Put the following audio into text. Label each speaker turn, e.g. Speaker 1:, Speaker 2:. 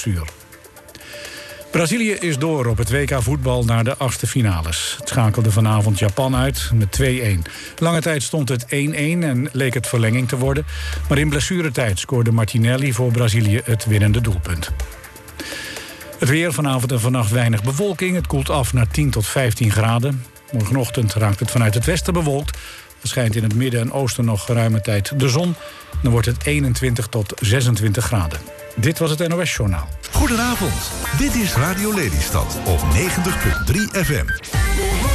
Speaker 1: blessure. Brazilië is door op het WK voetbal naar de achtste finales. Het schakelde vanavond Japan uit met 2-1. Lange tijd stond het 1-1 en leek het verlenging te worden. Maar in blessuretijd scoorde Martinelli voor Brazilië het winnende doelpunt. Het weer, vanavond en vannacht weinig bewolking. Het koelt af naar 10 tot 15 graden. Morgenochtend raakt het vanuit het westen bewolkt. Er schijnt in het midden en oosten nog geruime tijd de zon. Dan wordt het 21 tot 26 graden. Dit was het NOS Journaal.
Speaker 2: Goedenavond, dit is Radio Lelystad op 90.3 FM.